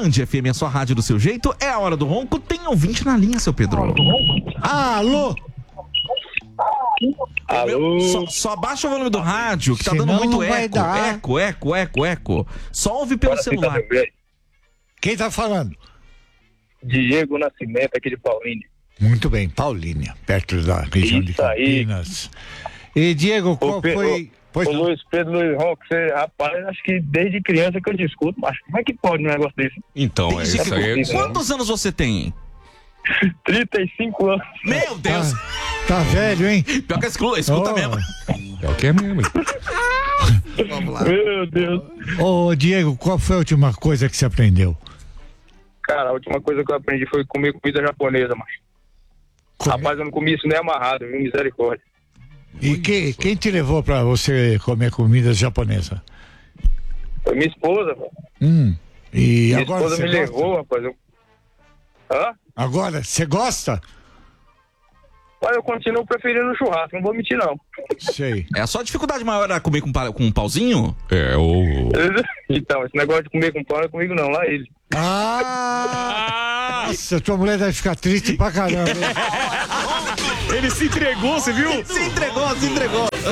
Band FM, a sua rádio do seu jeito. É a hora do ronco. Tem ouvinte na linha, seu Pedro. Alô? Alô? Só abaixa o volume do rádio, que tá dando muito eco. Só ouve pelo celular. Quem tá falando? Diego Nascimento, aqui de Paulínia. Muito bem, Paulínia, perto da região de Campinas. E Diego, qual foi... Ô Luiz Pedro Luiz Ronco, você, rapaz, acho que desde criança que eu te escuto, mas como é que pode um negócio desse? Então, é isso aí. Quantos anos você tem? 35 anos. Meu Deus! Tá velho, hein? Pior que escuta mesmo. Pior que é mesmo. Vamos lá. Meu Deus. Ô Diego, qual foi a última coisa que você aprendeu? Cara, a última coisa que eu aprendi foi comer comida japonesa, macho. Rapaz, eu não comi isso nem amarrado, viu? Misericórdia. E quem te levou pra você comer comida japonesa? Foi minha esposa, velho. E Minha agora esposa me levou, rapaz. Hã? Agora, você gosta? Mas eu continuo preferindo o churrasco, não vou mentir, não. Sei. É só a dificuldade maior era comer com um pauzinho? Então, esse negócio de comer com pão não é comigo, não, lá ele. Nossa, tua mulher deve ficar triste pra caramba. Ele se entregou, você viu? Se entregou.